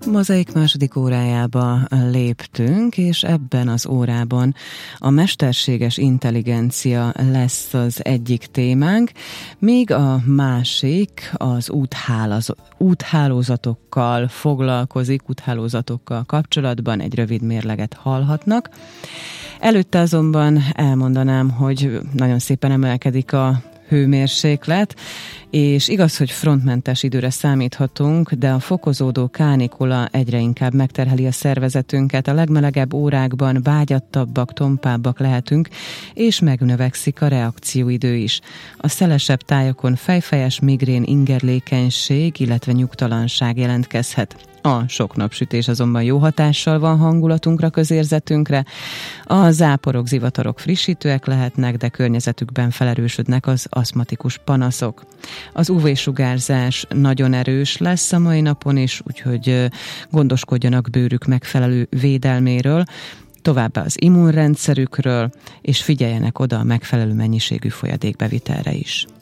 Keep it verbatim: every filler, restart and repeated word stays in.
Mozaik második órájába léptünk, és ebben az órában a mesterséges intelligencia lesz az egyik témánk, míg a másik az úthálózatokkal foglalkozik, úthálózatokkal kapcsolatban egy rövid mérleget hallhatnak. Előtte azonban elmondanám, hogy nagyon szépen emelkedik a hőmérséklet, és igaz, hogy frontmentes időre számíthatunk, de a fokozódó kánikula egyre inkább megterheli a szervezetünket, a legmelegebb órákban vágyattabbak, tompábbak lehetünk, és megnövekszik a reakcióidő is. A szelesebb tájakon fejfejes, migrén, ingerlékenység, illetve nyugtalanság jelentkezhet. A sok napsütés azonban jó hatással van hangulatunkra, közérzetünkre. A záporok, zivatarok frissítőek lehetnek, de környezetükben felerősödnek az aszmatikus panaszok. Az ú vé-sugárzás nagyon erős lesz a mai napon is, úgyhogy gondoskodjanak bőrük megfelelő védelméről, továbbá az immunrendszerükről, és figyeljenek oda a megfelelő mennyiségű folyadékbevitelre is.